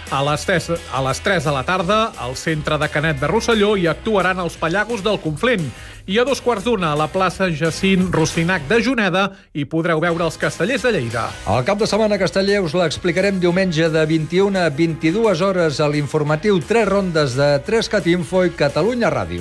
A les 3 de la tarda, al centre de Canet de Rosselló hi actuaran els Pallagos del Conflent. I a 2:15 a la plaça Jacint Rosinac de Juneda hi podreu veure els Castellers de Lleida. El cap de setmana casteller us l'explicarem diumenge de 21 a 22 hores a l'informatiu 3 rondes de 3CAT Info i Catalunya Ràdio.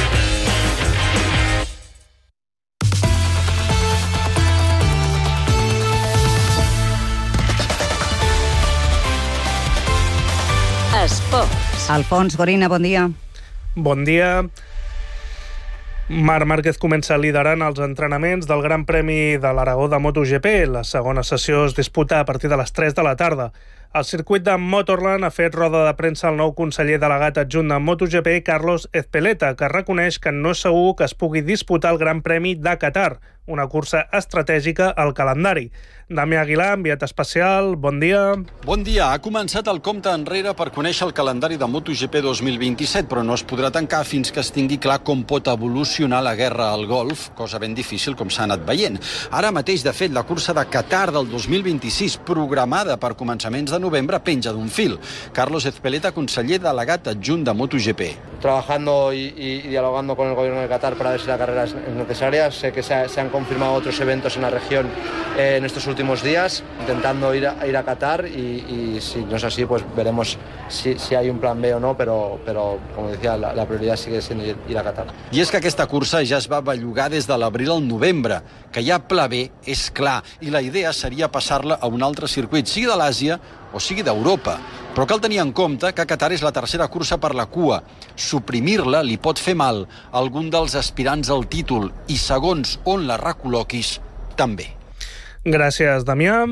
Esports. Alfons Gorina, bon dia. Bon dia. Marc Márquez comença liderant els entrenaments del Gran Premi de l'Aragó de MotoGP. La segona sessió es disputa a partir de les 3 de la tarda. Al circuit de Motorland ha fet roda de premsa el nou conseller delegat adjunt de MotoGP, Carlos Ezpeleta, que reconeix que no és segur que es pugui disputar el Gran Premi de Qatar, una cursa estratègica al calendari. Damià Aguilar, enviat especial, bon dia. Bon dia. Ha començat el compte enrere per conèixer el calendari de MotoGP 2027, però no es podrà tancar fins que es tingui clar com pot evolucionar la guerra al Golf, cosa ben difícil com s'ha anat veient. Ara mateix, de fet, la cursa de Qatar del 2026, programada per començaments de novembre, penja d'un fil. Carlos Ezpeleta, conseller delegat adjunt de MotoGP. Trabajando y dialogando con el gobierno de Qatar para ver si la carrera es necesaria. Sé que se han confirmado otros eventos en la región en estos últimos días, intentando ir a Qatar y si no es así, pues veremos si hay un plan B o no, pero como decía, la prioridad sigue siendo ir a Qatar. I és que aquesta cursa ja es va bellugar des de l'abril al novembre, que hi ha pla B, és clar, i la idea seria passar-la a un altre circuit, sigui de l'Àsia o sigui d'Europa. Però cal tenir en compte que Qatar és la tercera cursa per la cua. Suprimir-la li pot fer mal a algun dels aspirants al títol i, segons on la recol·loquis, també. Gràcies, Damià.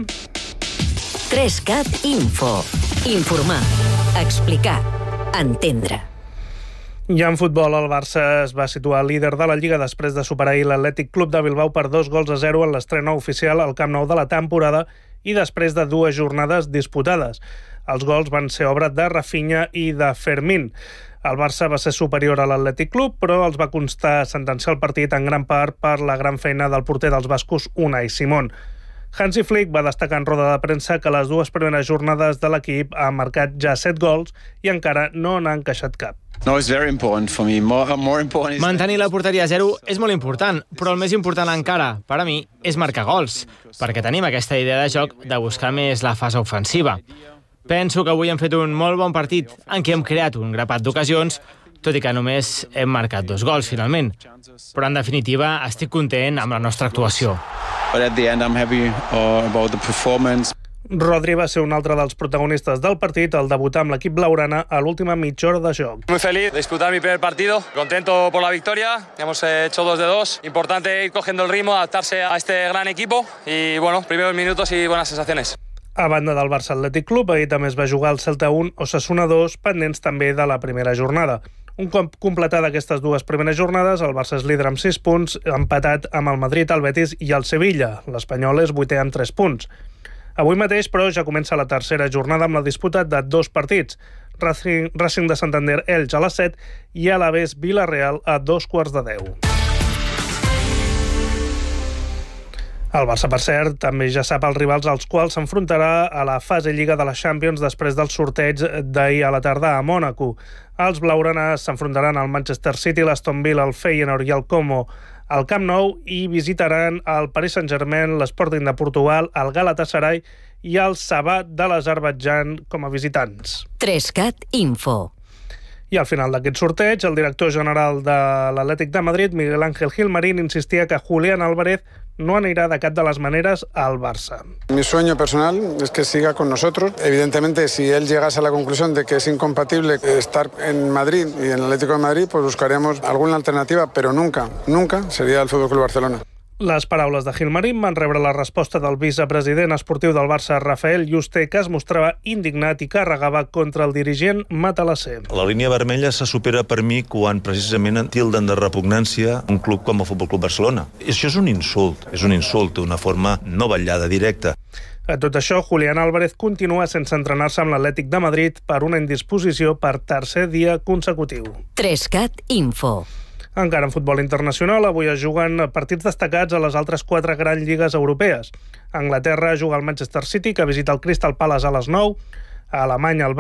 3CAT Info. Informar, explicar, entendre. I en futbol, el Barça es va situar líder de la Lliga després de superar l'Atlètic Club de Bilbao per 2-0 en l'estrena oficial al Camp Nou de la temporada i després de 2 jornades disputades. Els gols van ser obra de Rafinha i de Fermín. El Barça va ser superior a l'Atlètic Club, però els va constar sentenciar el partit en gran part per la gran feina del porter dels bascos, Unai Simón. Hansi Flick va destacar en roda de premsa que les 2 primeres jornades de l'equip ha marcat ja 7 gols i encara no n'ha encaixat cap. Mantenir la porteria a 0 és molt important, però el més important encara, per a mi, és marcar gols, perquè tenim aquesta idea de joc de buscar més la fase ofensiva. Penso que avui hem fet un molt bon partit en què hem creat un grapat d'ocasions, tot i que només hem marcat 2 gols, finalment. Però, en definitiva, estic content amb la nostra actuació. Rodri va ser un altre dels protagonistes del partit al debutar amb l'equip blaugrana a l'última mitja hora de joc. Muy feliz de disputar mi primer partido, contento por la victoria, hemos hecho 2 de 2, importante ir cogiendo el ritmo, adaptarse a este gran equipo y bueno, primeros minutos y buenas sensaciones. A banda del Barça Atlètic Club, ahir també es va jugar el Celta 1 o Osasuna 2, pendents també de la primera jornada. Un cop completada aquestes 2 primeres jornades, el Barça és líder amb 6 punts, empatat amb el Madrid, el Betis i el Sevilla. L'Espanyol és 8è amb 3 punts. Avui mateix, però, ja comença la tercera jornada amb la disputa de 2 partits. Racing de Santander, Elx a les 7 i Alavés Vila-real a 9:45. El Barça, per cert, també ja sap els rivals als quals s'enfrontarà a la fase Lliga de la Champions després del sorteig d'ahir a la tarda a Mònaco. Els blaugranes s'enfrontaran al Manchester City, l'Aston Villa, el Feyenoord i el Como al Camp Nou i visitaran el Paris Saint-Germain, l'Sporting de Portugal, el Galatasaray i el Sabah de l'Azerbaidjan com a visitants. 3CAT Info. I al final d'aquest sorteig, el director general de l'Atlètic de Madrid, Miguel Ángel Gilmarín, insistia que Julián Álvarez no anirà de cap de les maneres al Barça. Mi sueño personal es que siga con nosotros. Evidentemente, si él llegase a la conclusión de que es incompatible estar en Madrid y en el Atlético de Madrid, pues buscaremos alguna alternativa, pero nunca sería el FC Barcelona. Les paraules de Gilmarín van rebre la resposta del vicepresident esportiu del Barça, Rafael Yuste, que es mostrava indignat i carregava contra el dirigent matalasser. La línia vermella se supera per mi quan precisament tilden de repugnància un club com el Futbol Club Barcelona. Això és un insult, d'una forma no vetllada, directa. A tot això, Julián Álvarez continua sense entrenar-se amb l'Atlètic de Madrid per una indisposició per tercer dia consecutiu. 3CAT Info. Encara en futbol internacional, avui es juguen partits destacats a les altres 4 grans lligues europees. A Anglaterra juga el Manchester City, que visita el Crystal Palace a les 9. A Alemanya, el